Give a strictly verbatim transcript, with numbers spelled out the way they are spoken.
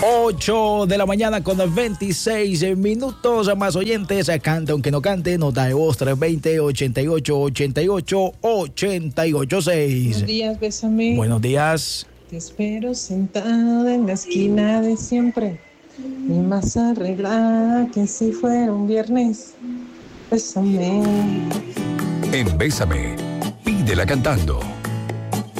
ocho de la mañana con veintiséis minutos. Más oyentes, canta aunque no cante. Nota de voz tres dos cero, ochenta y ocho, ochenta y ocho, ochenta y ocho seis. Buenos días, bésame. Buenos días. Te espero sentada en la esquina de siempre y más arreglada que si fuera un viernes. Bésame. En Bésame, pídela cantando.